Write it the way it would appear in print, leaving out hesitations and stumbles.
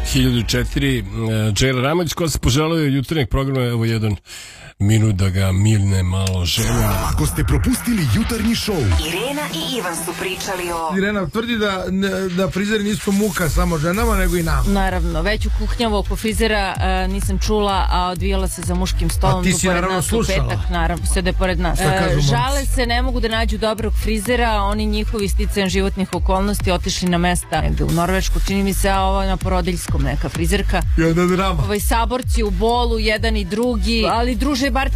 1004, Džejla Ramović, ko se poželio jutarnjeg programa, evo jedan minut da ga mirne malo želja. Ako ste propustili jutarnji šou, Irena i Ivan su pričali o... Irena tvrdi da frizeri nisu muka samo ženama, nego i nama. Naravno, veću kuhnjavu oko frizera nisam čula, a odvijala se za muškim stolom. A ti si naravno slušala. Petak, naravno, sede pored nas. Žale se, ne mogu da nađu dobrog frizera, oni njihovi sticajem životnih okolnosti otišli na mesta negde u Norvešku, čini mi se, a ovo na Porodiljskom neka frizerka. I onda drama. Saborci u bolu, jedan i drugi, ali druže bar